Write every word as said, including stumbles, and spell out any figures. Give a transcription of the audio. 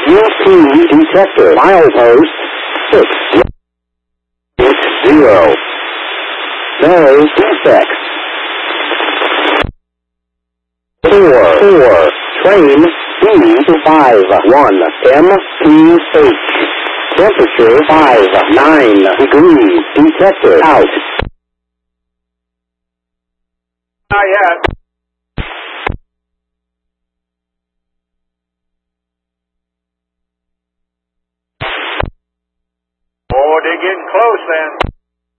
U P detector. Milepost six zero. No defects. Four four. Train B five one M P H. Temperature five nine degrees. Detector out. Not yet. Oh, they're getting close then.